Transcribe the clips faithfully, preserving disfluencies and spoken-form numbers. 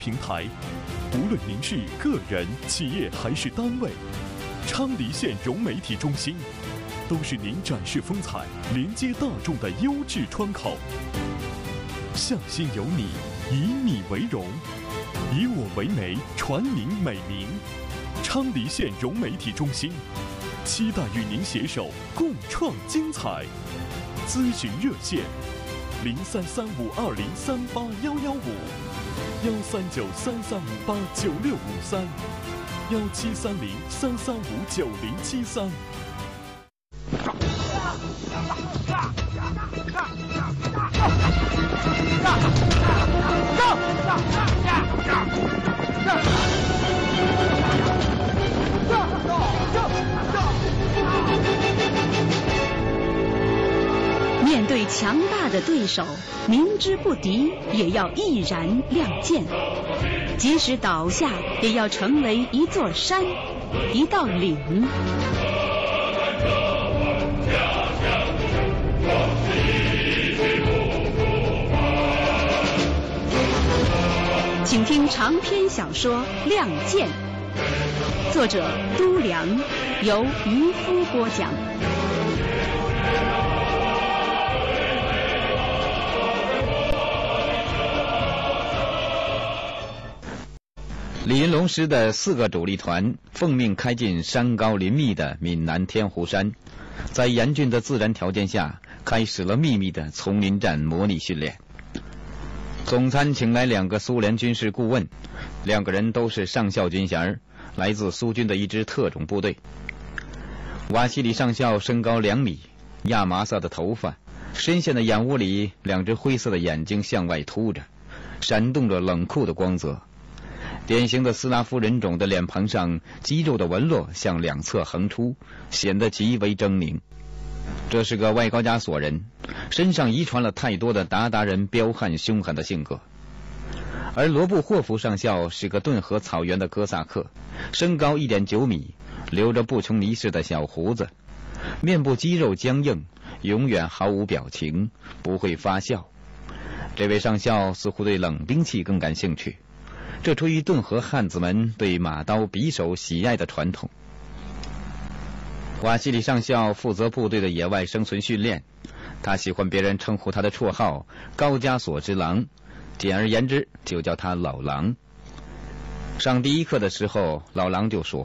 平台，无论您是个人、企业还是单位，昌黎县融媒体中心都是您展示风采、连接大众的优质窗口。向心有你，以你为荣，以我为媒，传您美名。昌黎县融媒体中心期待与您携手共创精彩。咨询热线：零三三五二零三八幺幺五，幺三九三三五八九六五三，幺七三零三三五九零七三。 面对强大的对手，明知不敌也要毅然亮剑，即使倒下也要成为一座山，一道岭。请听长篇小说《亮剑》，作者都良，由渔夫播讲。 李云龙师的四个主力团奉命开进山高林密的闽南天湖山，在严峻的自然条件下开始了秘密的丛林战模拟训练。总参请来两个苏联军事顾问，两个人都是上校军衔，来自苏军的一支特种部队。瓦西里上校身高两米，亚麻色的头发，深陷的眼窝里两只灰色的眼睛向外凸着，闪动着冷酷的光泽。典型的斯拉夫人种的脸庞上肌肉的纹络向两侧横出，显得极为狰狞。这是个外高加索人，身上遗传了太多的鞑靼人彪悍凶狠的性格。而罗布霍夫上校是个顿河草原的哥萨克，身高 一点九米，留着布琼尼式的小胡子，面部肌肉僵硬，永远毫无表情，不会发笑。这位上校似乎对冷兵器更感兴趣，这出于顿河汉子们对马刀匕首喜爱的传统。瓦西里上校负责部队的野外生存训练，他喜欢别人称呼他的绰号高加索之狼，简而言之就叫他老狼。上第一课的时候，老狼就说，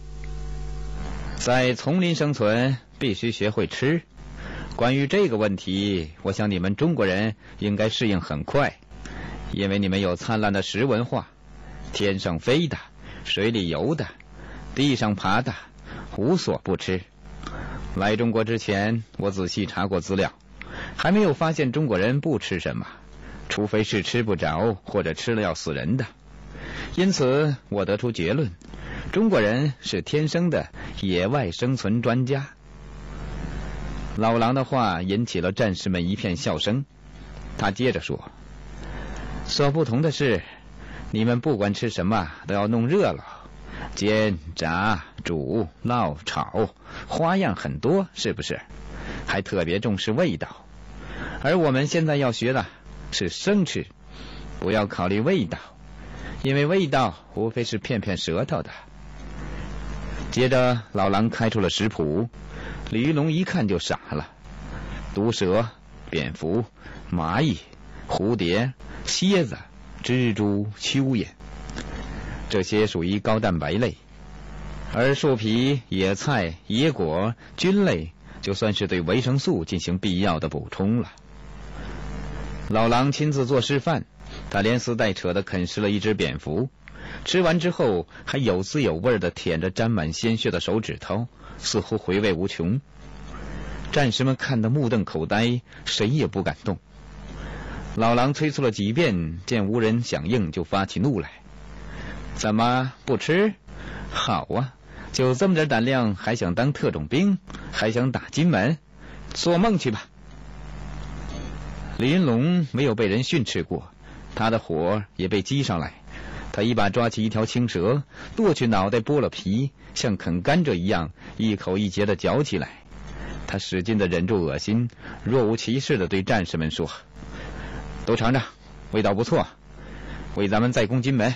在丛林生存必须学会吃，关于这个问题，我想你们中国人应该适应很快，因为你们有灿烂的食文化，天上飞的，水里游的，地上爬的，无所不吃。来中国之前，我仔细查过资料，还没有发现中国人不吃什么，除非是吃不着或者吃了要死人的。因此我得出结论，中国人是天生的野外生存专家。老狼的话引起了战士们一片笑声。他接着说，所不同的是，你们不管吃什么都要弄热了，煎、炸、煮、烙、炒，花样很多，是不是？还特别重视味道。而我们现在要学的是生吃，不要考虑味道，因为味道无非是骗骗舌头的。接着老狼开出了食谱，李云龙一看就傻了。毒蛇、蝙蝠、蚂蚁、蝴蝶、蝎子、蜘蛛、蚯蚓，这些属于高蛋白类，而树皮、野菜、野果、菌类就算是对维生素进行必要的补充了。老狼亲自做示范，他连撕带扯地啃食了一只蝙蝠，吃完之后还有滋有味地舔着沾满鲜血的手指头，似乎回味无穷。战士们看得目瞪口呆，谁也不敢动。老狼催促了几遍，见无人响应，就发起怒来。怎么不吃？好啊，就这么点胆量，还想当特种兵，还想打金门？做梦去吧！李云龙没有被人训斥过，他的火也被激上来。他一把抓起一条青蛇，剁去脑袋，剥了皮，像啃甘蔗一样一口一节地嚼起来。他使劲地忍住恶心，若无其事地对战士们说，都尝尝，味道不错。 为咱们再攻金门。